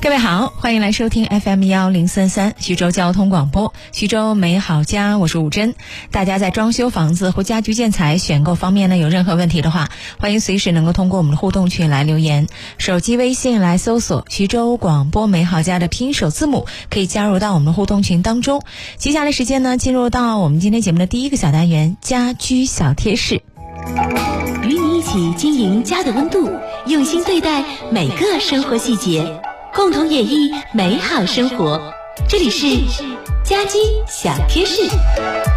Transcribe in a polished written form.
各位好，欢迎来收听 FM1033 徐州交通广播，徐州美好家，我是武珍。大家在装修房子或家居建材选购方面呢，有任何问题的话，欢迎随时能够通过我们的互动群来留言，手机微信来搜索徐州广播美好家的拼音首字母，可以加入到我们的互动群当中。接下来时间呢，进入到我们今天节目的第一个小单元，家居小贴士， 与你一起经营家的温度，用心对待每个生活细节，共同演绎美好生活。这里是家居小贴士。